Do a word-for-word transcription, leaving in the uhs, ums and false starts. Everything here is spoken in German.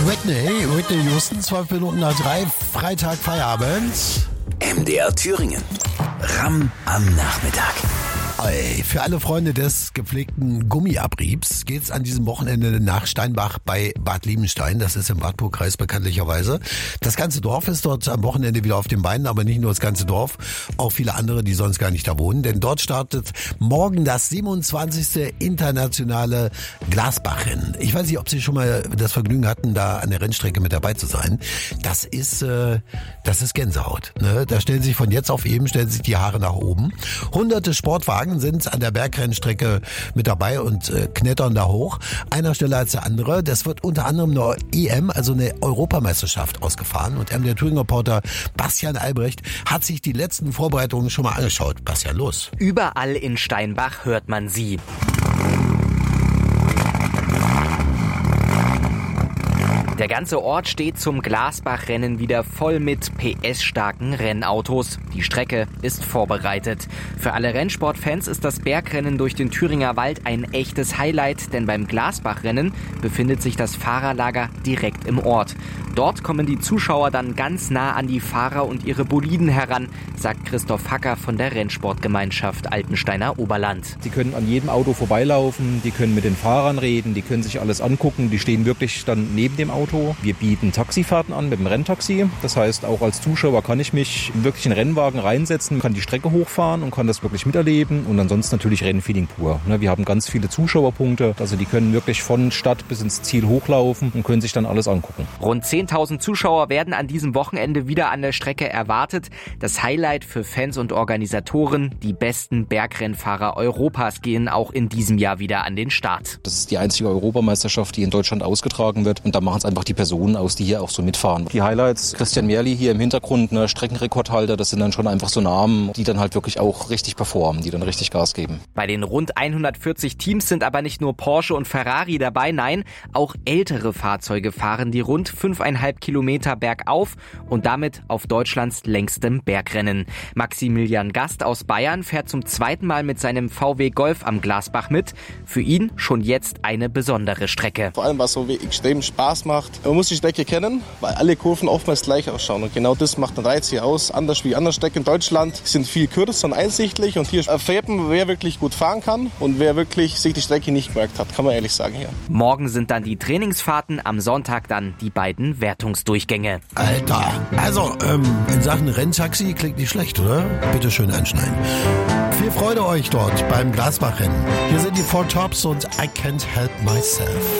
Whitney, Whitney Houston, zwölf Minuten nach drei, Freitag, Feierabend. M D R Thüringen. Ram am Nachmittag. Ey, für alle Freunde des gepflegten Gummiabriebs geht's an diesem Wochenende nach Steinbach bei Bad Liebenstein. Das ist im Wartburgkreis bekanntlicherweise. Das ganze Dorf ist dort am Wochenende wieder auf den Beinen, aber nicht nur das ganze Dorf, auch viele andere, die sonst gar nicht da wohnen. Denn dort startet morgen das siebenundzwanzigste internationale Glasbachrennen. Ich weiß nicht, ob Sie schon mal das Vergnügen hatten, da an der Rennstrecke mit dabei zu sein. Das ist, äh, das ist Gänsehaut. Ne? Da stellen sich von jetzt auf eben, stellen sich die Haare nach oben. Hunderte Sportwagen sind an der Bergrennstrecke mit dabei und äh, knettern da hoch. Einer schneller als der andere. Das wird unter anderem eine E M, also eine Europameisterschaft ausgefahren. Und M D R Thüringen-Reporter Bastian Albrecht hat sich die letzten Vorbereitungen schon mal angeschaut. Bastian, los. Überall in Steinbach hört man sie. Der ganze Ort steht zum Glasbachrennen wieder voll mit P S-starken Rennautos. Die Strecke ist vorbereitet. Für alle Rennsportfans ist das Bergrennen durch den Thüringer Wald ein echtes Highlight, denn beim Glasbachrennen befindet sich das Fahrerlager direkt im Ort. Dort kommen die Zuschauer dann ganz nah an die Fahrer und ihre Boliden heran, sagt Christoph Hacker von der Rennsportgemeinschaft Altensteiner Oberland. Sie können an jedem Auto vorbeilaufen, die können mit den Fahrern reden, die können sich alles angucken, die stehen wirklich dann neben dem Auto. Wir bieten Taxifahrten an mit dem Renntaxi. Das heißt, auch als Zuschauer kann ich mich wirklich in den Rennwagen reinsetzen, kann die Strecke hochfahren und kann das wirklich miterleben. Und ansonsten natürlich Rennfeeling pur. Wir haben ganz viele Zuschauerpunkte. Also die können wirklich von Stadt bis ins Ziel hochlaufen und können sich dann alles angucken. Rund zehntausend Zuschauer werden an diesem Wochenende wieder an der Strecke erwartet. Das Highlight für Fans und Organisatoren: die besten Bergrennfahrer Europas gehen auch in diesem Jahr wieder an den Start. Das ist die einzige Europameisterschaft, die in Deutschland ausgetragen wird. Und da machen es einfach die Personen aus, die hier auch so mitfahren. Die Highlights: Christian Merli hier im Hintergrund, ne, Streckenrekordhalter. Das sind dann schon einfach so Namen, die dann halt wirklich auch richtig performen, die dann richtig Gas geben. Bei den rund hundertvierzig Teams sind aber nicht nur Porsche und Ferrari dabei, nein, auch ältere Fahrzeuge fahren die rund fünfeinhalb Kilometer bergauf und damit auf Deutschlands längstem Bergrennen. Maximilian Gast aus Bayern fährt zum zweiten Mal mit seinem V W Golf am Glasbach mit. Für ihn schon jetzt eine besondere Strecke. Vor allem, was so extrem Spaß macht. Man muss die Strecke kennen, weil alle Kurven oftmals gleich ausschauen. Und genau das macht den Reiz hier aus. Anders wie andere Strecken in Deutschland sind viel kürzer und einsichtlich. Und hier erfährt man, wer wirklich gut fahren kann und wer wirklich sich die Strecke nicht gemerkt hat, kann man ehrlich sagen hier. Morgen sind dann die Trainingsfahrten, am Sonntag dann die beiden Wertungsdurchgänge. Alter, also ähm, in Sachen Renntaxi klingt nicht schlecht, oder? Bitte schön einschneiden. Viel Freude euch dort beim Glasbachrennen. Hier sind die Four Tops und I Can't Help Myself.